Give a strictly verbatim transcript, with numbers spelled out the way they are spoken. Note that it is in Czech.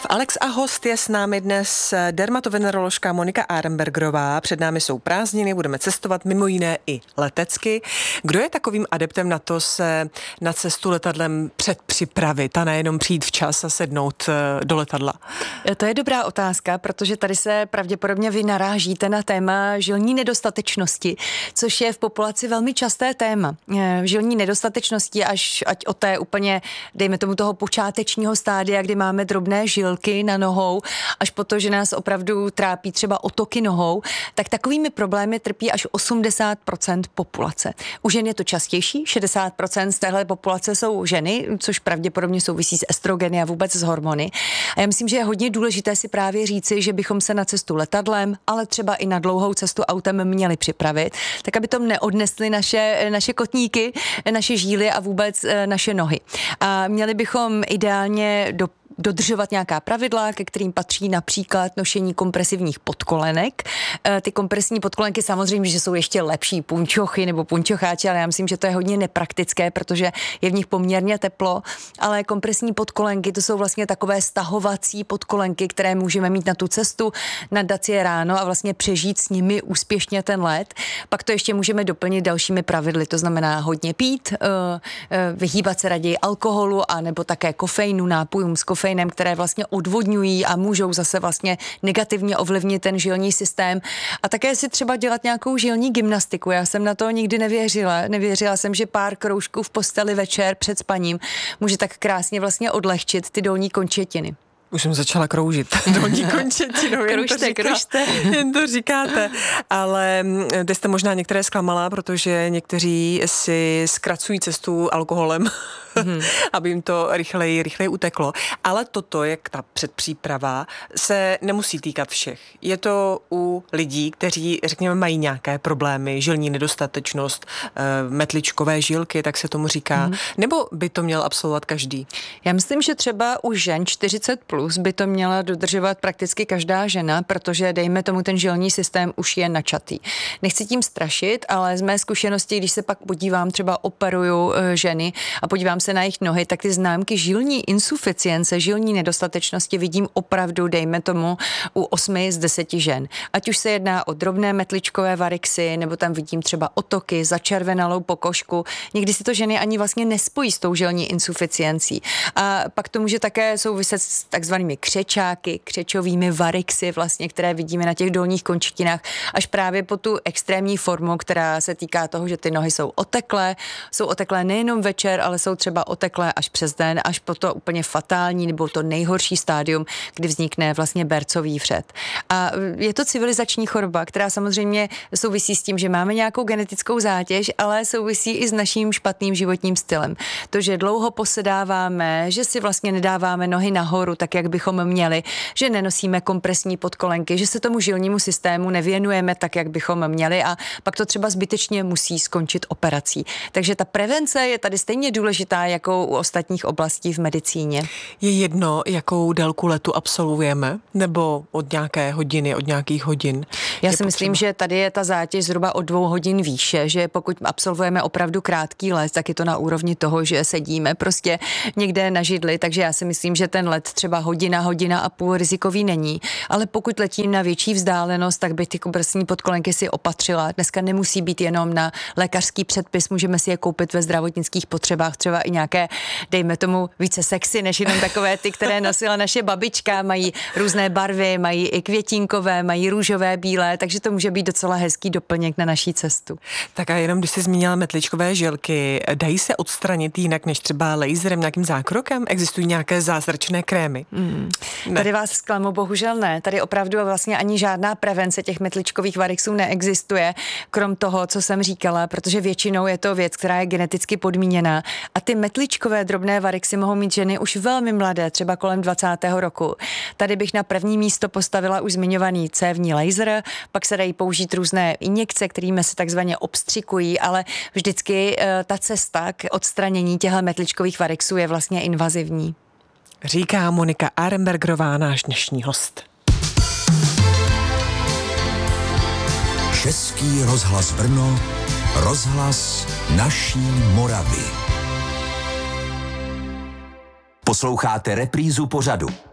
Alex a host je s námi dnes dermatoveneroložka Monika Arenbergerová. Před námi jsou prázdniny, budeme cestovat mimo jiné i letecky. Kdo je takovým adeptem na to se na cestu letadlem předpřipravit a nejenom přijít včas a sednout do letadla? To je dobrá otázka, protože tady se pravděpodobně vy narážíte na téma žilní nedostatečnosti, což je v populaci velmi časté téma. Žilní nedostatečnosti až ať o té úplně, dejme tomu toho počátečního stádia, kdy máme drobné žilky na nohou, až po to, že nás opravdu trápí třeba otoky nohou, tak takovými problémy trpí až osmdesát procent populace. U žen je to častější, šedesát procent z téhle populace jsou ženy, což pravděpodobně souvisí s estrogeny a vůbec s hormony. A já myslím, že je hodně důležité si právě říci, že bychom se na cestu letadlem, ale třeba i na dlouhou cestu autem měli připravit, tak aby tom neodnesly naše, naše kotníky, naše žíly a vůbec naše nohy. A měli bychom ideálně do dodržovat nějaká pravidla, ke kterým patří například nošení kompresivních podkolenek. Ty kompresní podkolenky samozřejmě, že jsou ještě lepší punčochy nebo punčocháči, ale já myslím, že to je hodně nepraktické, protože je v nich poměrně teplo, ale kompresní podkolenky to jsou vlastně takové stahovací podkolenky, které můžeme mít na tu cestu, nadat si je ráno a vlastně přežít s nimi úspěšně ten let. Pak to ještě můžeme doplnit dalšími pravidly, to znamená hodně pít, vyhýbat se raději alkoholu a nebo také kofeinu, nápojům s kofeinem, které vlastně odvodňují a můžou zase vlastně negativně ovlivnit ten žilní systém. A také si třeba dělat nějakou žilní gymnastiku. Já jsem na to nikdy nevěřila. Nevěřila jsem, že pár kroužků v posteli večer před spaním může tak krásně vlastně odlehčit ty dolní končetiny. Už jsem začala kroužit dolní končetinou, jen, kružte, to říká, jen to říkáte. Ale ty jste možná některé zklamala, protože někteří si zkracují cestu alkoholem, hmm. aby jim to rychleji, rychleji uteklo. Ale toto, jak ta předpříprava, se nemusí týkat všech. Je to u lidí, kteří, řekněme, mají nějaké problémy, žilní nedostatečnost, metličkové žilky, tak se tomu říká. Hmm. Nebo by to měl absolvovat každý? Já myslím, že třeba u žen čtyřicet plus by to měla dodržovat prakticky každá žena, protože dejme tomu ten žilní systém už je načatý. Nechci tím strašit, ale z mé zkušenosti, když se pak podívám, třeba operuju ženy a podívám se na jejich nohy, tak ty známky žilní insuficience, žilní nedostatečnosti vidím opravdu, dejme tomu, u osmi z deseti žen. Ať už se jedná o drobné metličkové varixy, nebo tam vidím třeba otoky, začervenalou pokožku. Někdy si to ženy ani vlastně nespojí s tou žilní insuficiencí. A pak to může také souviset s takzvanými křečáky, křečovými varixy, vlastně, které vidíme na těch dolních končetinách, až právě po tu extrémní formu, která se týká toho, že ty nohy jsou oteklé, jsou oteklé nejenom večer, ale jsou třeba oteklé až přes den, až po to úplně fatální nebo to nejhorší stádium, kdy vznikne vlastně bercový vřed. A je to civilizační choroba, která samozřejmě souvisí s tím, že máme nějakou genetickou zátěž, ale souvisí i s naším špatným životním stylem. To, že dlouho posedáváme, že si vlastně nedáváme nohy nahoru, tak jak bychom měli, že nenosíme kompresní podkolenky, že se tomu žilnímu systému nevěnujeme tak, jak bychom měli a pak to třeba zbytečně musí skončit operací. Takže ta prevence je tady stejně důležitá jako u ostatních oblastí v medicíně. Je jedno, jakou délku letu absolvujeme, nebo od nějaké hodiny, od nějakých hodin? Já si myslím, že tady je ta zátěž zhruba o dvou hodin výše, že pokud absolvujeme opravdu krátký let, tak je to na úrovni toho, že sedíme prostě někde na židli, takže já si myslím, že ten let třeba hodina, hodina a půl rizikový není, ale pokud letím na větší vzdálenost, tak by ty kompresní podkolenky si opatřila. Dneska nemusí být jenom na lékařský předpis, můžeme si je koupit ve zdravotnických potřebách, třeba i nějaké, dejme tomu, více sexy, než jenom takové ty, které nosila naše babička, mají různé barvy, mají i květinkové, mají růžové, bílé, takže to může být docela hezký doplněk na naší cestu. Tak a jenom když jsi zmínila metličkové žilky, dají se odstranit jinak než třeba laserem, nějakým zákrokem? Existují nějaké zázračné krémy? Hmm. Tady vás zklamu, bohužel ne. Tady opravdu vlastně ani žádná prevence těch metličkových varixů neexistuje, krom toho, co jsem říkala, protože většinou je to věc, která je geneticky podmíněná. A ty metličkové drobné varixy mohou mít ženy už velmi mladé, třeba kolem dvacátého roku. Tady bych na první místo postavila už zmiňovaný cévní laser, pak se dají použít různé injekce, kterými se takzvaně obstřikují, ale vždycky ta cesta k odstranění těchto metličkových varixů je vlastně invazivní. Říká Monika Arenbergerová, náš dnešní host. Český rozhlas Brno, rozhlas naší Moravy. Posloucháte reprízu pořadu.